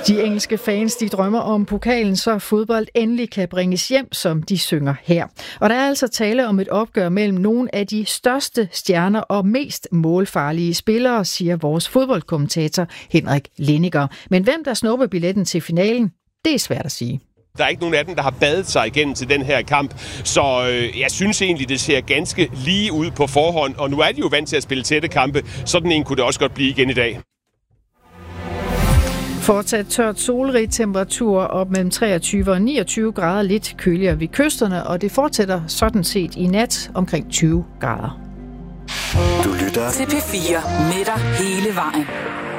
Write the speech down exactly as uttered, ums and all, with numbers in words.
De engelske fans, de drømmer om pokalen, så fodbold endelig kan bringes hjem, som de synger her. Og der er altså tale om et opgør mellem nogle af de største stjerner og mest målfarlige spillere, siger vores fodboldkommentator Henrik Lindiger. Men hvem der snupper billetten til finalen, det er svært at sige. Der er ikke nogen af dem, der har badet sig igennem til den her kamp, så øh, jeg synes egentlig, det ser ganske lige ud på forhånd. Og nu er de jo vant til at spille tætte kampe, sådan en kunne det også godt blive igen i dag. Fortsat tørt solrig temperatur op mellem treogtyve og niogtyve grader, lidt køligere ved kysterne, og det fortsætter sådan set i nat omkring tyve grader. Du lytter til P fire med dig hele vejen.